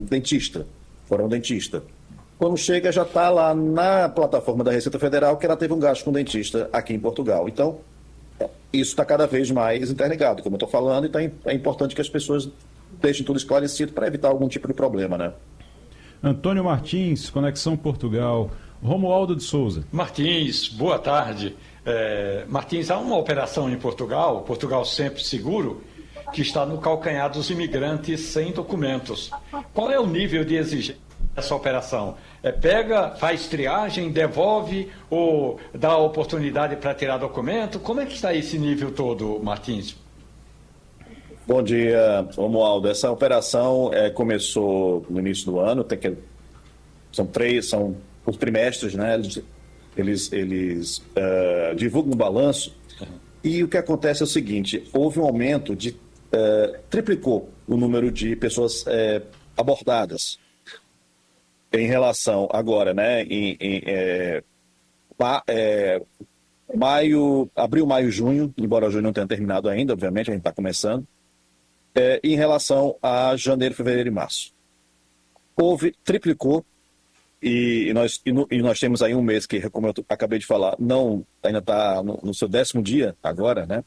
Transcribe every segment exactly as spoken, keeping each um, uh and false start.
dentista, foram ao dentista. Quando chega, já está lá na plataforma da Receita Federal que ela teve um gasto com o dentista aqui em Portugal. Então, isso está cada vez mais interligado, como eu estou falando, então é importante que as pessoas deixem tudo esclarecido para evitar algum tipo de problema, né? Antônio Martins, Conexão Portugal. Romualdo de Souza. Martins, boa tarde. É, Martins, há uma operação em Portugal, Portugal Sempre Seguro, que está no calcanhar dos imigrantes sem documentos. Qual é o nível de exigência dessa operação? É, pega, faz triagem, devolve ou dá oportunidade para tirar documento? Como é que está esse nível todo, Martins? Bom dia, Romualdo. Essa operação é, começou no início do ano, tem que, são três, são por trimestres, né? Eles, eles, eles uh, divulgam um balanço e o que acontece é o seguinte, houve um aumento de, uh, triplicou o número de pessoas uh, abordadas em relação agora, né? Em, em é, ma, é, maio, abril, maio, junho, embora junho não tenha terminado ainda, obviamente, a gente está começando, é, em relação a janeiro, fevereiro e março. Houve, triplicou, e, e, nós, e, no, e nós temos aí um mês que, como eu acabei de falar, não, ainda está no, no seu décimo dia agora, né?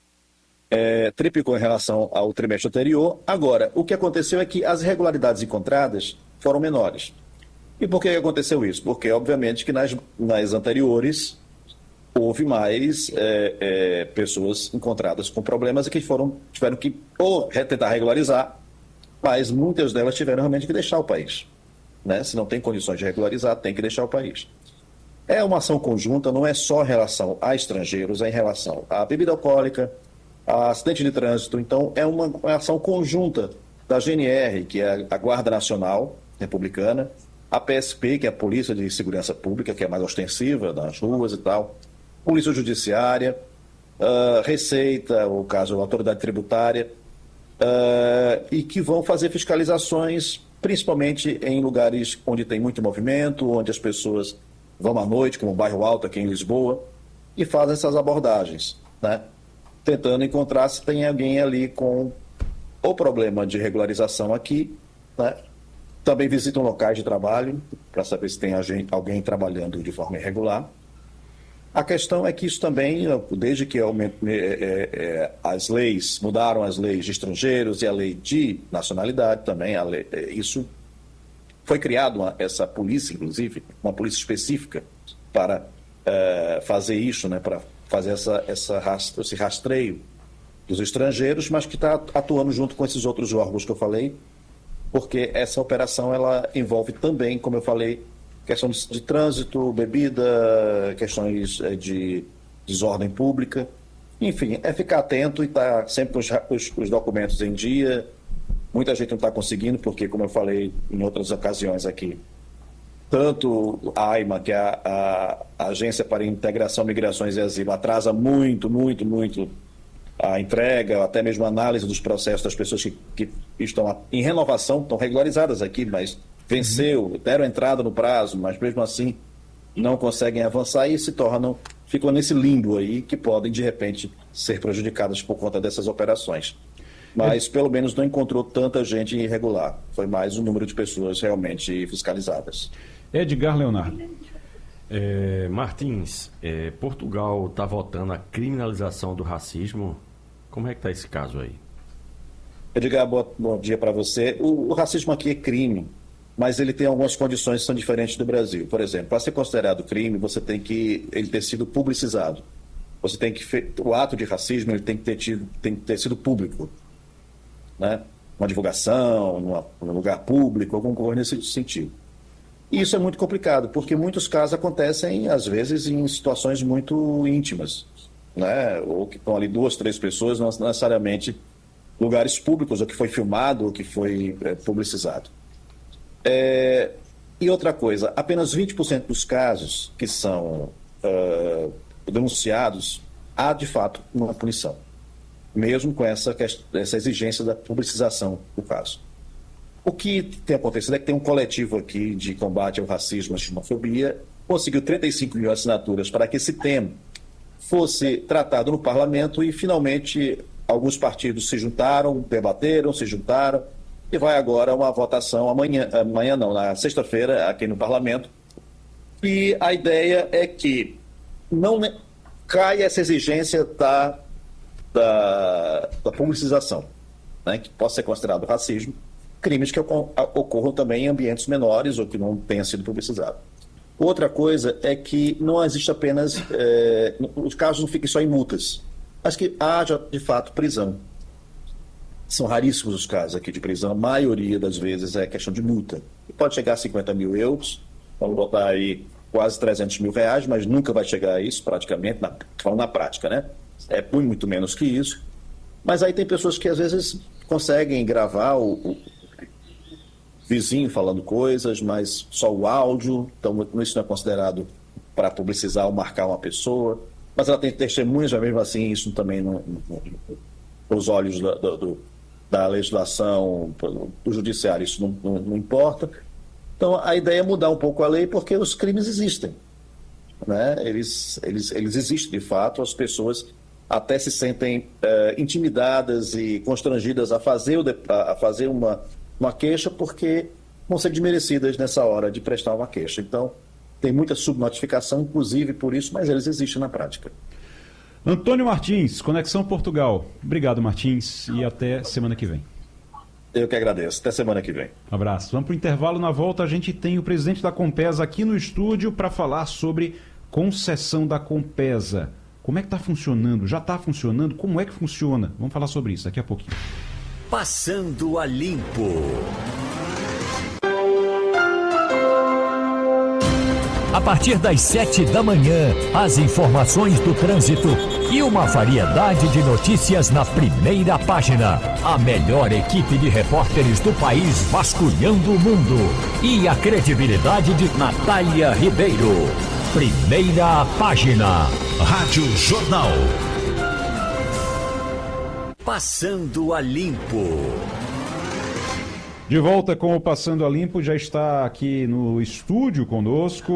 É, triplicou em relação ao trimestre anterior. Agora, o que aconteceu é que as irregularidades encontradas foram menores. E por que aconteceu isso? Porque, obviamente, que nas, nas anteriores houve mais é, é, pessoas encontradas com problemas e que foram, tiveram que ou tentar regularizar, mas muitas delas tiveram realmente que deixar o país. Né? Se não tem condições de regularizar, tem que deixar o país. É uma ação conjunta, não é só em relação a estrangeiros, é em relação à bebida alcoólica, a acidente de trânsito. Então, é uma, uma ação conjunta da G N R, que é a Guarda Nacional Republicana, a P S P, que é a Polícia de Segurança Pública, que é mais ostensiva nas ruas e tal, Polícia Judiciária, uh, Receita, o caso, a Autoridade Tributária, uh, e que vão fazer fiscalizações, principalmente em lugares onde tem muito movimento, onde as pessoas vão à noite, como o Bairro Alto aqui em Lisboa, e fazem essas abordagens, né? Tentando encontrar se tem alguém ali com o problema de regularização aqui, né? Também visitam locais de trabalho para saber se tem alguém trabalhando de forma irregular. A questão é que isso também, desde que é, é, é, as leis, mudaram as leis de estrangeiros e a lei de nacionalidade também, a lei, é, isso foi criado uma, essa polícia, inclusive, uma polícia específica para é, fazer isso, né, para fazer essa, essa rastro, esse rastreio dos estrangeiros, mas que está atuando junto com esses outros órgãos que eu falei, porque essa operação ela envolve também, como eu falei, questão de, de trânsito, bebida, questões de desordem pública. Enfim, é ficar atento e estar tá sempre com os, os, os documentos em dia. Muita gente não está conseguindo, porque, como eu falei em outras ocasiões aqui, tanto a AIMA, que é a, a Agência para Integração, Migrações e Asilo, atrasa muito, muito, muito a entrega, até mesmo a análise dos processos das pessoas que, que estão em renovação, estão regularizadas aqui, mas venceu, deram entrada no prazo, mas mesmo assim não conseguem avançar e se tornam, ficam nesse limbo aí que podem, de repente, ser prejudicadas por conta dessas operações. Mas, pelo menos, não encontrou tanta gente irregular. Foi mais o número de pessoas realmente fiscalizadas. Edgar Leonardo. É, Martins, é, Portugal está votando a criminalização do racismo. Como é que está esse caso aí? Edgar, bom, bom dia para você. O, o racismo aqui é crime, mas ele tem algumas condições que são diferentes do Brasil. Por exemplo, para ser considerado crime, você tem que ele ter sido publicizado. Você tem que o ato de racismo ele tem que ter tido, tem que ter sido público, né? Uma divulgação, numa, num lugar público, alguma coisa nesse sentido. E isso é muito complicado, porque muitos casos acontecem, às vezes, em situações muito íntimas, né? Ou que estão ali duas, três pessoas, não necessariamente lugares públicos, ou que foi filmado, ou que foi é, publicizado. É, e outra coisa, apenas vinte por cento dos casos que são uh, denunciados há, de fato, uma punição, mesmo com essa, essa exigência da publicização do caso. O que tem acontecido é que tem um coletivo aqui de combate ao racismo e à xenofobia, conseguiu trinta e cinco mil assinaturas para que esse tema fosse tratado no parlamento e, finalmente, alguns partidos se juntaram, debateram, se juntaram e vai agora uma votação amanhã, amanhã não, na sexta-feira, aqui no Parlamento, e a ideia é que não caia essa exigência da, da, da publicização, né, que possa ser considerado racismo, crimes que ocorram também em ambientes menores ou que não tenham sido publicizados. Outra coisa é que não existe apenas, é, os casos não fiquem só em multas, mas que haja, de fato, prisão. São raríssimos os casos aqui de prisão, a maioria das vezes é questão de multa. Pode chegar a cinquenta mil euros, vamos botar aí quase trezentos mil reais, mas nunca vai chegar a isso praticamente, na, falando na prática, né? É muito menos que isso. Mas aí tem pessoas que às vezes conseguem gravar o, o vizinho falando coisas, mas só o áudio, então isso não é considerado para publicizar ou marcar uma pessoa. Mas ela tem testemunhas, mas mesmo assim isso também não, não, nos olhos do, do, da legislação, do judiciário, isso não, não, não importa. Então a ideia é mudar um pouco a lei, porque os crimes existem, né? Eles, eles, eles existem de fato, as pessoas até se sentem eh, intimidadas e constrangidas a fazer, o, a fazer uma, uma queixa, porque vão ser desmerecidas nessa hora de prestar uma queixa. Então tem muita subnotificação, inclusive por isso, mas eles existem na prática. Antônio Martins, Conexão Portugal. Obrigado, Martins, e até semana que vem. Eu que agradeço. Até semana que vem. Um abraço. Vamos para o intervalo. Na volta a gente tem o presidente da Compesa aqui no estúdio para falar sobre concessão da Compesa. Como é que está funcionando? Já está funcionando? Como é que funciona? Vamos falar sobre isso daqui a pouquinho. Passando a Limpo. A partir das sete da manhã, as informações do trânsito e uma variedade de notícias na primeira página. A melhor equipe de repórteres do país vasculhando o mundo. E a credibilidade de Natália Ribeiro. Primeira página. Rádio Jornal. Passando a Limpo. De volta com o Passando a Limpo, já está aqui no estúdio conosco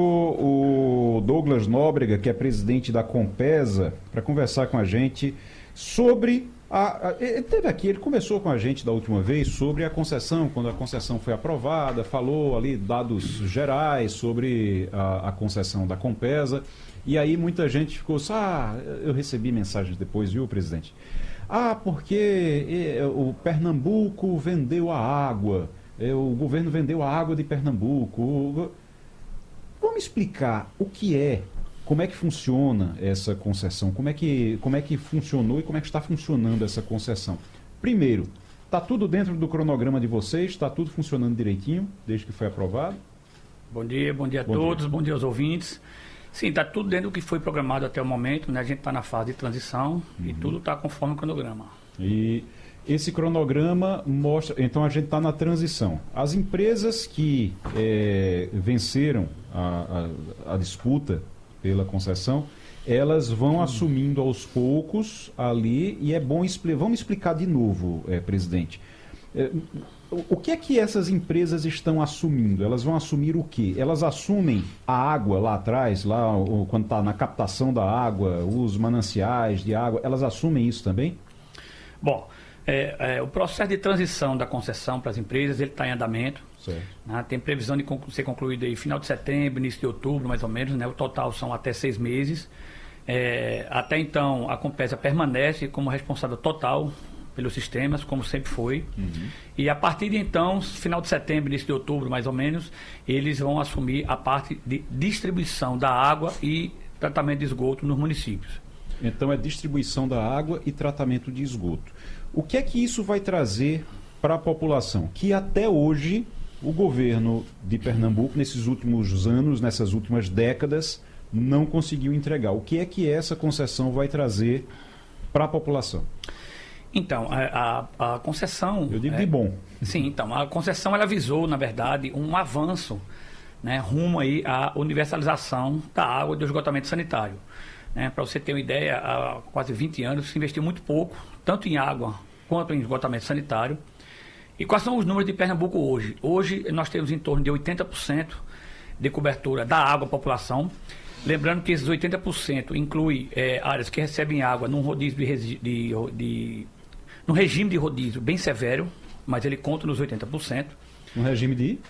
o Douglas Nóbrega, que é presidente da Compesa, para conversar com a gente sobre a, a, ele teve aqui, ele conversou com a gente da última vez sobre a concessão, quando a concessão foi aprovada, falou ali dados gerais sobre a, a concessão da Compesa, e aí muita gente ficou assim, ah, eu recebi mensagens depois, viu, presidente? Ah, porque o Pernambuco vendeu a água, o governo vendeu a água de Pernambuco. Vamos explicar o que é, como é que funciona essa concessão, como é que, como é que funcionou e como é que está funcionando essa concessão. Primeiro, está tudo dentro do cronograma de vocês, está tudo funcionando direitinho, desde que foi aprovado? Bom dia, bom dia a bom todos, dia. Bom dia aos ouvintes. Sim, está tudo dentro do que foi programado até o momento, né? A gente está na fase de transição uhum. e tudo está conforme o cronograma. E esse cronograma mostra... Então a gente está na transição. As empresas que é, venceram a, a, a disputa pela concessão, elas vão uhum. assumindo aos poucos ali, e é bom... Expli... Vamos explicar de novo, é, presidente. É, o que é que essas empresas estão assumindo? Elas vão assumir o quê? Elas assumem a água lá atrás, lá quando está na captação da água, os mananciais de água, elas assumem isso também? Bom, é, é, o processo de transição da concessão para as empresas, ele está em andamento. Né? Tem previsão de conclu- ser concluído aí final de setembro, início de outubro, mais ou menos, né? O total são até seis meses. É, até então, a Compesa permanece como responsável total pelos sistemas, como sempre foi. Uhum. E a partir de então, final de setembro, início de outubro, mais ou menos, eles vão assumir a parte de distribuição da água e tratamento de esgoto nos municípios. Então é distribuição da água e tratamento de esgoto. O que é que isso vai trazer para a população? Que até hoje o governo de Pernambuco, nesses últimos anos, nessas últimas décadas, não conseguiu entregar. O que é que essa concessão vai trazer para a população? Então, a, a, a concessão... Eu digo é, de bom. Sim, então, a concessão ela visou, na verdade, um avanço, né, rumo aí à universalização da água e do esgotamento sanitário. Né? Para você ter uma ideia, há quase vinte anos se investiu muito pouco, tanto em água quanto em esgotamento sanitário. E quais são os números de Pernambuco hoje? Hoje nós temos em torno de oitenta por cento de cobertura da água à população. Lembrando que esses oitenta por cento inclui é, áreas que recebem água num rodízio de, de, de no regime de rodízio bem severo, mas ele conta nos oitenta por cento. Um regime de?